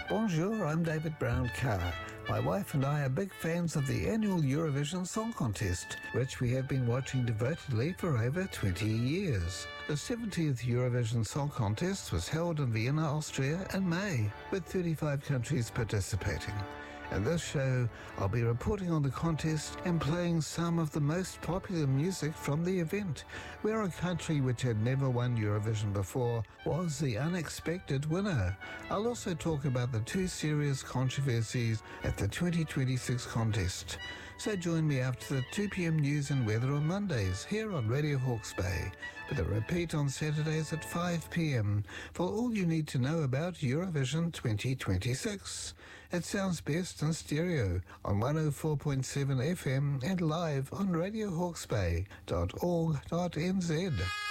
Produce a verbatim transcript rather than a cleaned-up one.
Bonjour, I'm David Brown-Carr. My wife and I are big fans of the annual Eurovision Song Contest, which we have been watching devotedly for over twenty years. The seventieth Eurovision Song Contest was held in Vienna, Austria in May, with thirty-five countries participating. In this show, I'll be reporting on the contest and playing some of the most popular music from the event, where a country which had never won Eurovision before was the unexpected winner. I'll also talk about the two serious controversies at the twenty twenty-six contest. So join me after the two p.m. news and weather on Mondays here on Radio Hawke's Bay, with a repeat on Saturdays at five p.m. for all you need to know about Eurovision twenty twenty-six. It sounds best in stereo on one oh four point seven F M and live on radio hawke's bay dot org dot n z.